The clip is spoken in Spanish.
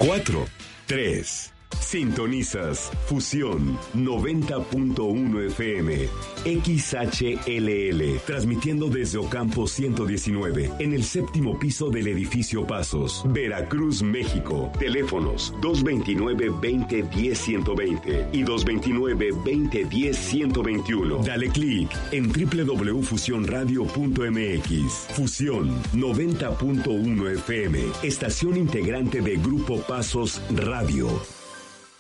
4, 3. Sintonizas Fusión 90.1 FM XHLL, transmitiendo desde Ocampo 119, en el séptimo piso del edificio Pasos, Veracruz, México. Teléfonos 229-2010-120 y 229-2010-121. Dale clic en www.fusionradio.mx. Fusión 90.1 FM, estación integrante de Grupo Pasos Radio.